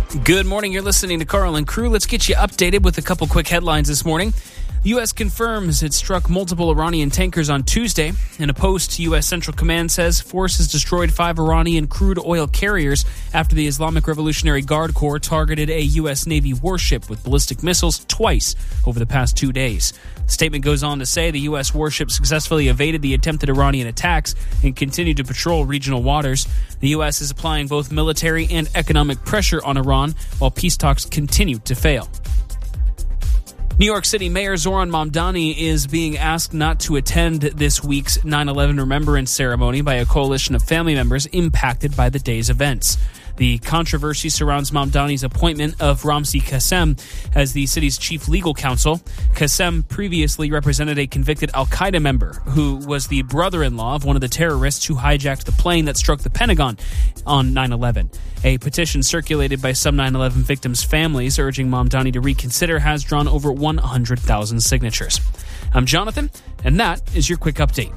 Good morning. You're listening to Carl and Crew. Let's get you updated with a couple quick headlines this morning. The U.S. confirms it struck multiple Iranian tankers on Tuesday. In a post, U.S. Central Command says forces destroyed 5 Iranian crude oil carriers after the Islamic Revolutionary Guard Corps targeted a U.S. Navy warship with ballistic missiles twice over the past 2 days. The statement goes on to say the U.S. warship successfully evaded the attempted Iranian attacks and continued to patrol regional waters. The U.S. is applying both military and economic pressure on Iran while peace talks continue to fail. New York City Mayor Zoran Mamdani is being asked not to attend this week's 9/11 Remembrance ceremony by a coalition of family members impacted by the day's events. The controversy surrounds Mamdani's appointment of Ramzi Qassem as the city's chief legal counsel. Qassem previously represented a convicted al-Qaeda member who was the brother-in-law of one of the terrorists who hijacked the plane that struck the Pentagon on 9/11. A petition circulated by some 9/11 victims' families urging Mamdani to reconsider has drawn over 100,000 signatures. I'm Jonathan, and that is your quick update.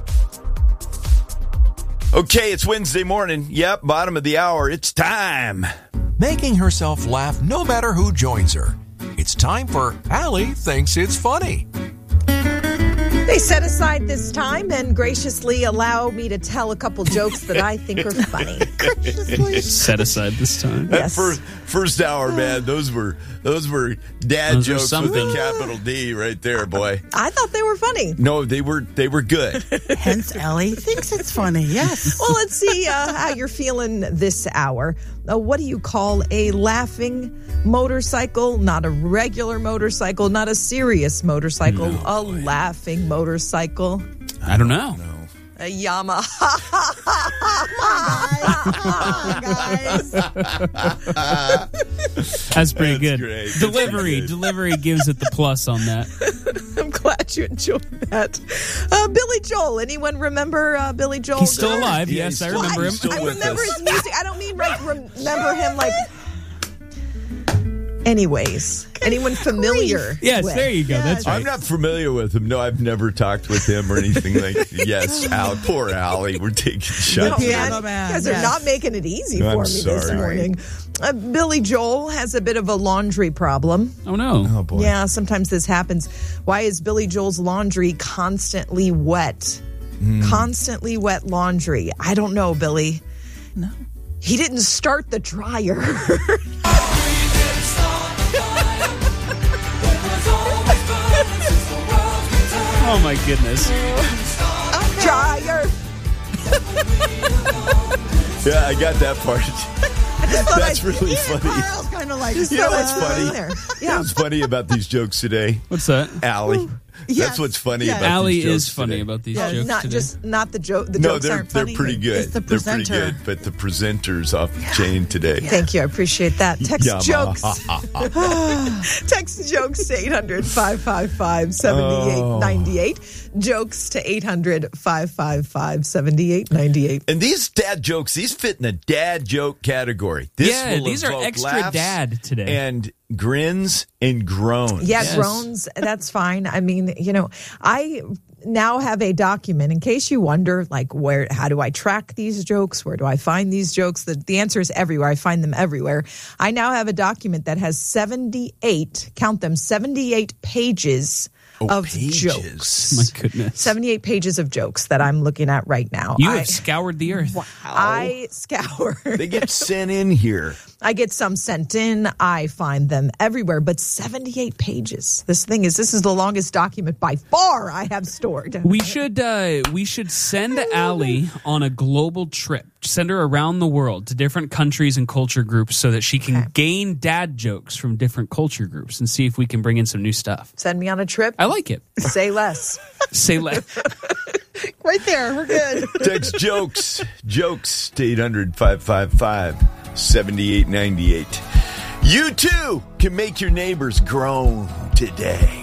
Okay, it's Wednesday morning. Yep, bottom of the hour. It's time. Making herself laugh no matter who joins her. It's time for Allie Thinks It's Funny. They set aside this time and graciously allow me to tell a couple jokes that I think are funny. Graciously. Set aside this time. Yes. That first hour, man, those were dad Those jokes with a capital D right there, boy. I thought they were funny. No, they were good. Hence, Ellie thinks it's funny. Yes. Well, let's see how you're feeling this hour. What do you call a laughing motorcycle? Not a regular motorcycle, not a serious motorcycle, a laughing motorcycle. I don't know. A Yamaha. Guys. That's pretty good. Great. Delivery gives it the plus on that. I'm glad you enjoyed that. Billy Joel. Anyone remember Billy Joel? He's still alive. Yeah, Yes, he's I still- remember him. he's still I with remember us. his music. I don't mean remember him like. Anyways, anyone familiar? Yes, with? there you go. That's right. I'm not familiar with him. No, I've never talked with him or anything like that. Yes, poor Allie. We're taking shots. No, Piano you man, guys are yes. not making it easy I'm for me this sorry. morning. Billy Joel has a bit of a laundry problem. Oh, no. Oh, boy. Yeah, sometimes this happens. Why is Billy Joel's laundry constantly wet? Constantly wet laundry. I don't know, Billy. No. He didn't start the dryer. Oh, my goodness. Dryer. Yeah, I got that part. That's really funny. Carl's kind of like, You know what's Throw it funny? in there. You know Yeah. what's funny about these jokes today? What's that? Allie. Yes. That's what's funny Yes. about Allie these jokes is funny today. about these Yeah, jokes not today. just not the joke. The No, jokes they're aren't funny. pretty good. It's the They're pretty presenter. good, but the presenter's off the chain today. Thank you. I appreciate that. Text Yamaha. jokes. Text jokes to 800-555-7898. Jokes to 800-555-7898. And these dad jokes, these fit in the dad joke category. This Yeah, will these are evoke extra laughs dad today. And grins and groans. Yeah, Yes. groans, that's fine. I mean, I now have a document in case you wonder, like, how do I track these jokes? Where do I find these jokes? The answer is everywhere. I find them everywhere. I now have a document that has 78 pages of pages. jokes. My goodness. 78 pages of jokes that I'm looking at right now. You have scoured the earth. I scour. They get sent in here. I get some sent in. I find them everywhere, but 78 pages. This is the longest document by far I have stored. We should send Allie on a global trip. Send her around the world to different countries and culture groups so that she can gain dad jokes from different culture groups and see if we can bring in some new stuff. Send me on a trip. I like it. Say less. Say less. Right there. We're good. Text jokes to 800-555-7898. You too can make your neighbors groan today.